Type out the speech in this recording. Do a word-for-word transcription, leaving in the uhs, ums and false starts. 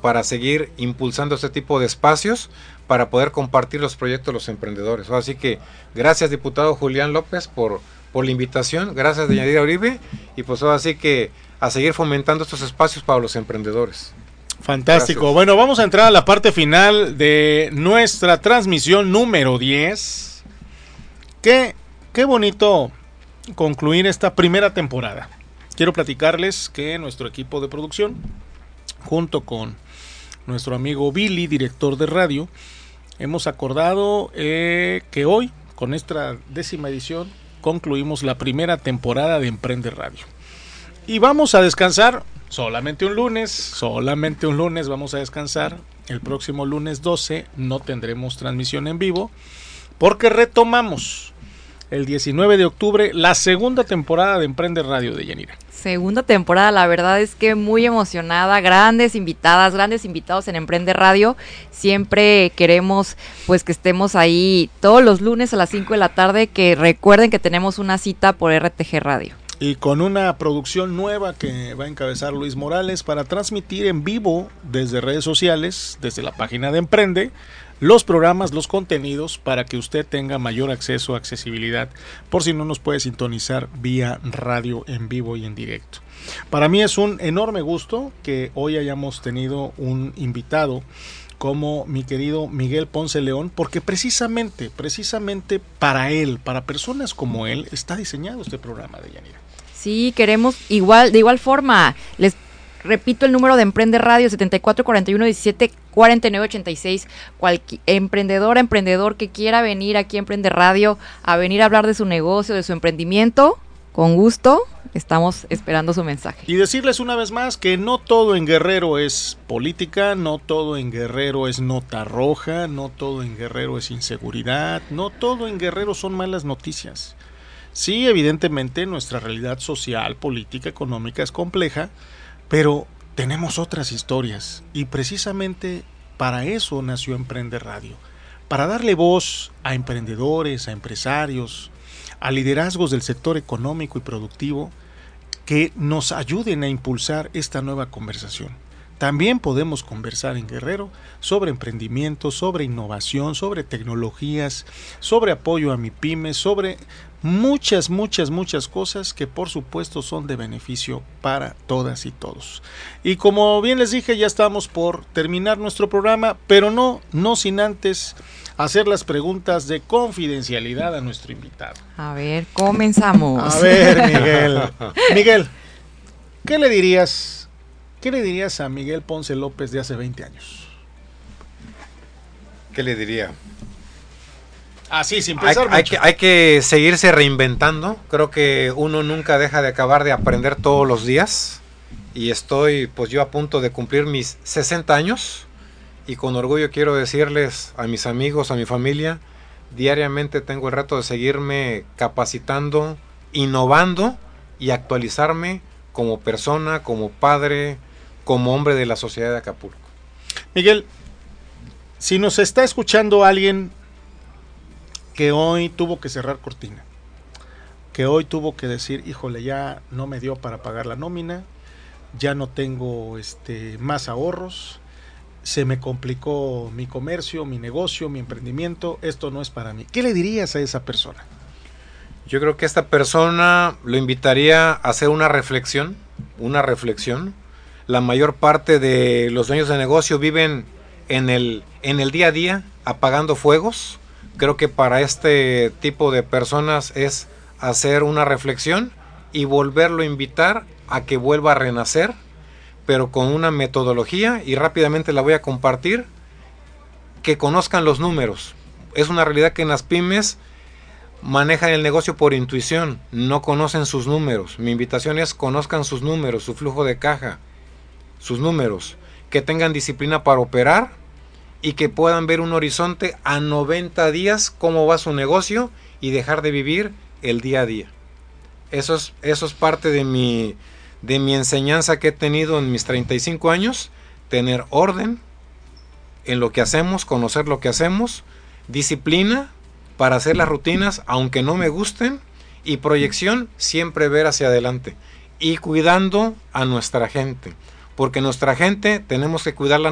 para seguir impulsando este tipo de espacios para poder compartir los proyectos de los emprendedores. Así que gracias, diputado Julián López, por, por la invitación, gracias, doña Yadira Uribe, y pues así que a seguir fomentando estos espacios para los emprendedores. Fantástico. Gracias. Bueno, vamos a entrar a la parte final de nuestra transmisión número diez. Qué, qué bonito concluir esta primera temporada. Quiero platicarles que nuestro equipo de producción, junto con nuestro amigo Billy, director de radio, hemos acordado eh, que hoy, con esta décima edición, concluimos la primera temporada de Emprende Radio. Y vamos a descansar solamente un lunes, solamente un lunes vamos a descansar. El próximo lunes doce no tendremos transmisión en vivo, porque retomamos el diecinueve de octubre la segunda temporada de Emprende Radio de Yanira. Segunda temporada, la verdad es que muy emocionada, grandes invitadas, grandes invitados en Emprende Radio. Siempre queremos pues que estemos ahí todos los lunes a las cinco de la tarde, que recuerden que tenemos una cita por R T G Radio. Y con una producción nueva que va a encabezar Luis Morales para transmitir en vivo desde redes sociales, desde la página de Emprende, los programas, los contenidos, para que usted tenga mayor acceso, accesibilidad, por si no nos puede sintonizar vía radio en vivo y en directo. Para mí es un enorme gusto que hoy hayamos tenido un invitado como mi querido Miguel Ponce León, porque precisamente, precisamente para él, para personas como él, está diseñado este programa de Yanira. Sí, queremos igual, de igual forma, les repito el número de Emprende Radio, setenta y cuatro cuarenta y uno diecisiete cuarenta y nueve ochenta y seis. Cualquier emprendedora, emprendedor que quiera venir aquí a Emprende Radio a venir a hablar de su negocio, de su emprendimiento, con gusto, estamos esperando su mensaje. Y decirles una vez más que no todo en Guerrero es política, no todo en Guerrero es nota roja, no todo en Guerrero es inseguridad, no todo en Guerrero son malas noticias. Sí, evidentemente nuestra realidad social, política, económica es compleja, pero tenemos otras historias, y precisamente para eso nació Emprende Radio, para darle voz a emprendedores, a empresarios, a liderazgos del sector económico y productivo que nos ayuden a impulsar esta nueva conversación. También podemos conversar en Guerrero sobre emprendimiento, sobre innovación, sobre tecnologías, sobre apoyo a MIPYMES, sobre muchas, muchas, muchas cosas que por supuesto son de beneficio para todas y todos. Y como bien les dije, ya estamos por terminar nuestro programa, pero no, no sin antes hacer las preguntas de confidencialidad a nuestro invitado. A ver, comenzamos. A ver, Miguel. Miguel, ¿qué le dirías? ¿Qué le dirías a Miguel Ponce López de hace veinte años? ¿Qué le diría? Así, sin pensar hay, hay, mucho. que, hay que seguirse reinventando. Creo que uno nunca deja de acabar de aprender todos los días. Y estoy, pues yo a punto de cumplir mis sesenta años. Y con orgullo quiero decirles a mis amigos, a mi familia, diariamente tengo el reto de seguirme capacitando, innovando y actualizarme como persona, como padre, como hombre de la sociedad de Acapulco. Miguel, si nos está escuchando alguien que hoy tuvo que cerrar cortina, que hoy tuvo que decir, híjole, ya no me dio para pagar la nómina, ya no tengo este más ahorros, se me complicó mi comercio, mi negocio, mi emprendimiento, esto no es para mí. ¿Qué le dirías a esa persona? Yo creo que esta persona lo invitaría a hacer una reflexión, una reflexión. La mayor parte de los dueños de negocio viven en el, en el día a día apagando fuegos. Creo que para este tipo de personas es hacer una reflexión y volverlo a invitar a que vuelva a renacer, pero con una metodología, y rápidamente la voy a compartir, que conozcan los números. Es una realidad que en las pymes manejan el negocio por intuición, no conocen sus números. Mi invitación es conozcan sus números, su flujo de caja, sus números, que tengan disciplina para operar y que puedan ver un horizonte a noventa días cómo va su negocio y dejar de vivir el día a día. Eso es, eso es parte de mi, de mi enseñanza que he tenido en mis treinta y cinco años, tener orden en lo que hacemos, conocer lo que hacemos, disciplina para hacer las rutinas aunque no me gusten, y proyección, siempre ver hacia adelante y cuidando a nuestra gente, porque nuestra gente tenemos que cuidarla